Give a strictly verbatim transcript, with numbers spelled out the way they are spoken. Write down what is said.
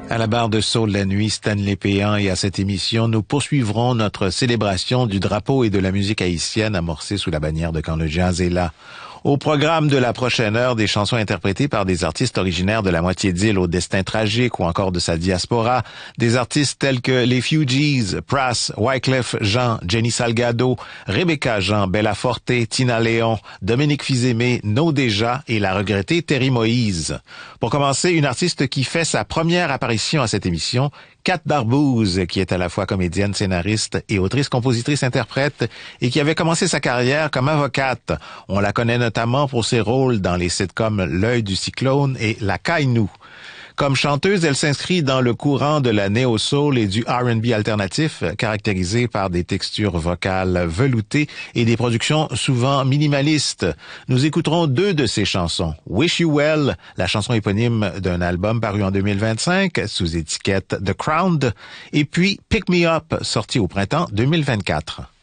À la barre de Soul la nuit, Stanley Péan, et à cette émission, nous poursuivrons notre célébration du drapeau et de la musique haïtienne amorcée sous la bannière de Quand le jazz est là. Au programme de la prochaine heure, des chansons interprétées par des artistes originaires de la moitié d'île au destin tragique ou encore de sa diaspora, des artistes tels que les Fugees, Pras, Wyclef Jean, Jenny Salgado, Rebecca Jean, Bella Forte, Tina Léon, Dominique Fils-Aimé, No Déjà et la regrettée Terry Moïse. Pour commencer, une artiste qui fait sa première apparition à cette émission, Kat Darbouze, qui est à la fois comédienne, scénariste et autrice, compositrice, interprète, et qui avait commencé sa carrière comme avocate. On la connaît notamment pour ses rôles dans les sitcoms L'œil du cyclone et La Caille-nous. Comme chanteuse, elle s'inscrit dans le courant de la néo-soul et du R and B alternatif, caractérisé par des textures vocales veloutées et des productions souvent minimalistes. Nous écouterons deux de ses chansons. Wish You Well, la chanson éponyme d'un album paru en deux mille vingt-cinq sous étiquette The Crowned, et puis Pick Me Up, sorti au printemps deux mille vingt-quatre.